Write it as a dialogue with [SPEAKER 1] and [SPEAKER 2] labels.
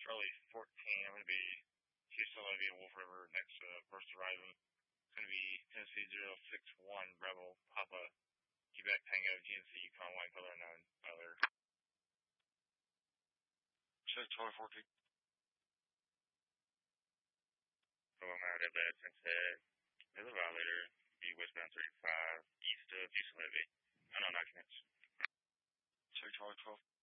[SPEAKER 1] Charlie 14. I'm going to be Houston Levy at Wolf River next to First Horizon. It's going to be Tennessee 061 Rebel Papa Quebec Tango GNC Yukon Wine Color 9 Tyler.
[SPEAKER 2] Check Charlie 14.
[SPEAKER 1] Hello, Mount Everett, Sunset. River Violator, be westbound 35 east of Houston Levy. Unknown occupants.
[SPEAKER 2] Check Charlie 12.